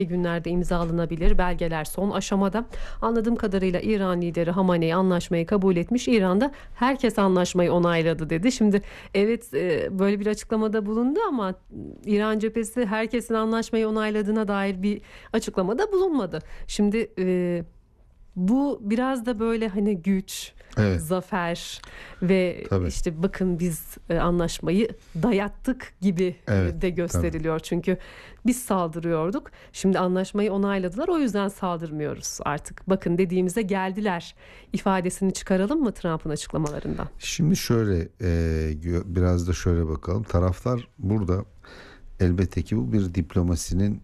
günlerde imzalanabilir. Belgeler son aşamada. Anladığım kadarıyla İran lideri Hamaney anlaşmayı kabul etmiş. İran'da herkes anlaşmayı onayladı dedi. Şimdi evet, böyle bir açıklamada bulundu ama İran cephesi herkesin anlaşmayı onayladığına dair bir açıklamada bulunmadı. Şimdi bu biraz da böyle hani güç, Evet, zafer ve tabii. işte bakın biz anlaşmayı dayattık gibi Evet, de tabii. gösteriliyor. Çünkü biz saldırıyorduk. Şimdi anlaşmayı onayladılar. O yüzden saldırmıyoruz artık. Bakın dediğimize geldiler ifadesini çıkaralım mı Trump'ın açıklamalarından? Şimdi şöyle biraz da şöyle bakalım. Taraflar burada elbette ki bu bir diplomasinin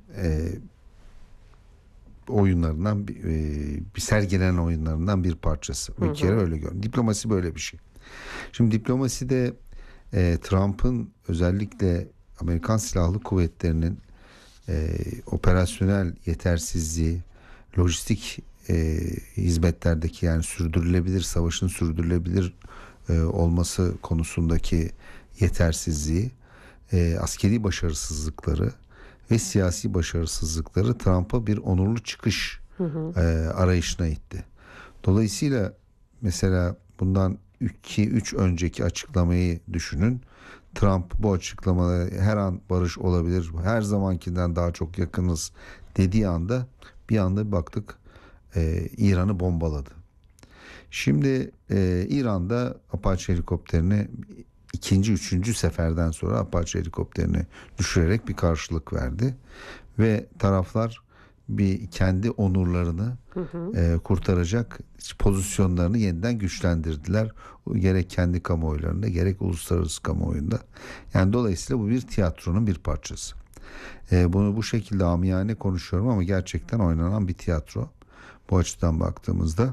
oyunlarından bir sergilenen oyunlarından bir parçası. Bir kere öyle gör. Diplomasi böyle bir şey. Şimdi diplomaside Trump'ın özellikle Amerikan Silahlı Kuvvetleri'nin operasyonel yetersizliği, lojistik hizmetlerdeki yani sürdürülebilir savaşın sürdürülebilir olması konusundaki yetersizliği, askeri başarısızlıkları ve siyasi başarısızlıkları Trump'a bir onurlu çıkış arayışına itti. Dolayısıyla mesela bundan 2-3 önceki açıklamayı düşünün. Trump bu açıklamada her an barış olabilir, her zamankinden daha çok yakınız dediği anda bir anda baktık İran'ı bombaladı. Şimdi İran'da Apache helikopterini ikinci, üçüncü seferden sonra Apache helikopterini düşürerek bir karşılık verdi. Ve taraflar bir kendi onurlarını kurtaracak pozisyonlarını yeniden güçlendirdiler. Gerek kendi kamuoylarında gerek uluslararası kamuoyunda. Yani dolayısıyla bu bir tiyatronun bir parçası. Bunu bu şekilde amiyane konuşuyorum ama gerçekten oynanan bir tiyatro. Bu açıdan baktığımızda.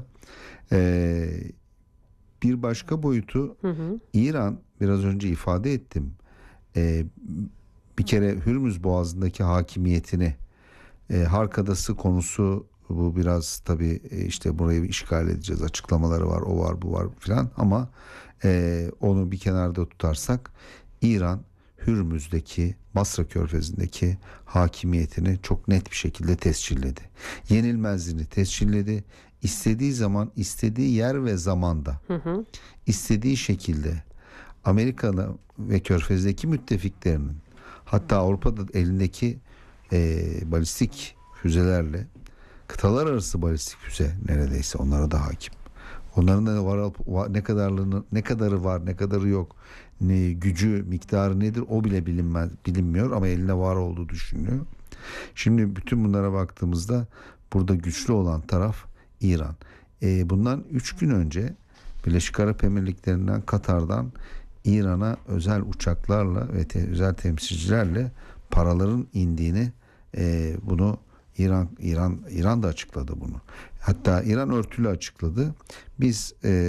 Bir başka boyutu İran, biraz önce ifade ettim. Bir kere Hürmüz Boğazı'ndaki hakimiyetini, Harkadası konusu bu biraz tabii işte burayı işgal edeceğiz açıklamaları var, o var bu var filan ama onu bir kenarda tutarsak İran Hürmüz'deki Basra Körfezi'ndeki hakimiyetini çok net bir şekilde tescilledi. Yenilmezliğini tescilledi. İstediği zaman, istediği yer ve zamanda, istediği şekilde Amerika'nın ve Körfez'deki müttefiklerinin, hatta Avrupa'da elindeki balistik füzelerle, kıtalar arası balistik füze neredeyse onlara da hakim. Onların da ne kadarı var, ne kadarı yok, gücü, miktarı nedir o bile bilinmiyor ama eline var olduğu düşünülüyor. Şimdi bütün bunlara baktığımızda burada güçlü olan taraf İran. Bundan 3 gün önce Birleşik Arap Emirlikleri'nden, Katar'dan İran'a özel uçaklarla ve özel temsilcilerle paraların indiğini, bunu İran da açıkladı bunu. Hatta İran örtülü açıkladı. Biz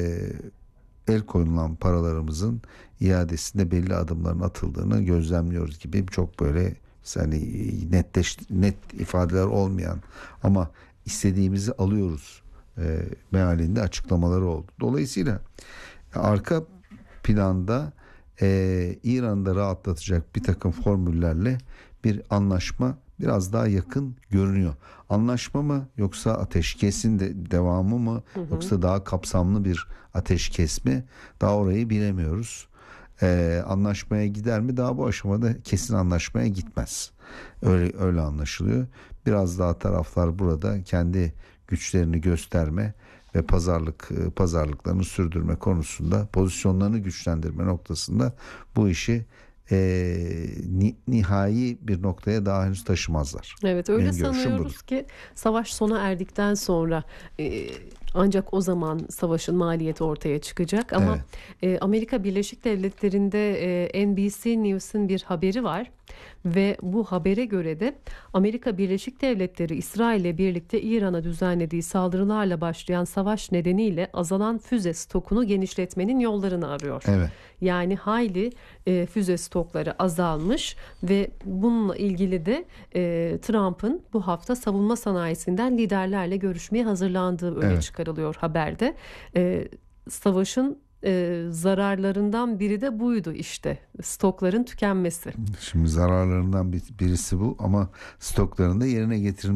el koyulan paralarımızın iadesinde belli adımların atıldığını gözlemliyoruz gibi çok böyle hani net ifadeler olmayan ama istediğimizi alıyoruz mealinde açıklamaları oldu. Dolayısıyla arka planda İran'da rahatlatacak bir takım formüllerle bir anlaşma biraz daha yakın görünüyor. Anlaşma mı yoksa ateşkesin devamı mı yoksa daha kapsamlı bir ateşkes mi? Daha orayı bilemiyoruz. Anlaşmaya gider mi? Daha bu aşamada kesin anlaşmaya gitmez. Öyle anlaşılıyor. Biraz daha taraflar burada kendi güçlerini gösterme ve pazarlıklarını sürdürme konusunda, pozisyonlarını güçlendirme noktasında bu işi nihai bir noktaya daha henüz taşımazlar. Evet, öyle Benim görüşüm sanıyoruz budur. ki savaş sona erdikten sonra ancak o zaman savaşın maliyeti ortaya çıkacak. Ama Amerika Birleşik Devletleri'nde NBC News'un bir haberi var ve bu habere göre de Amerika Birleşik Devletleri İsrail'le birlikte İran'a düzenlediği saldırılarla başlayan savaş nedeniyle azalan füze stokunu genişletmenin yollarını arıyor. Evet. Yani hayli füze stokları azalmış ve bununla ilgili de Trump'ın bu hafta savunma sanayisinden liderlerle görüşmeye hazırlandığı öne çıkarılıyor haberde. Savaşın zararlarından biri de buydu işte, stokların tükenmesi. Şimdi zararlarından birisi bu ama stoklarını da yerine getirmek